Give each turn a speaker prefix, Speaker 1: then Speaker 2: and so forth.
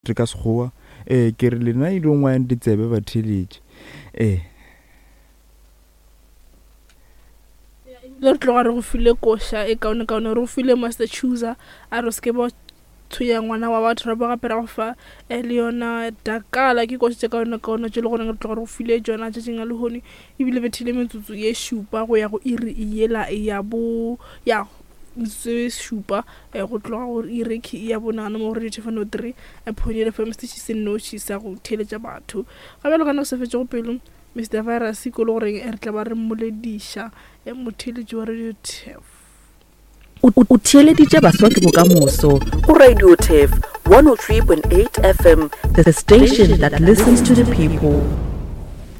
Speaker 1: re ka sekgowa ke re lena ile ngwa ditsebe ba theletše
Speaker 2: le tloga re go file kosha e kaone re go file master chooser a re ske ba thuya ngwana wa batho ra ba gapera go fa le yona dakala ke kosha kaone tse le gone re tloga re go file jona tse tšinga le hone ebile bethile metsotso ye šupa go ya go iri yela ya bo ya se šupa go tloga gore ireki ya bonana mo gore tshefano 3 a phonyele fa mstitch se no sa go theletša batho ga bjalo kana go se fetse go pelo Mr Virus ko le gore re tla ba re moledisha motheletši wa Radio TEF
Speaker 3: o theeleditše baswa ke bokamoso go Radio TEF 103.8 FM, the station that listens to the people.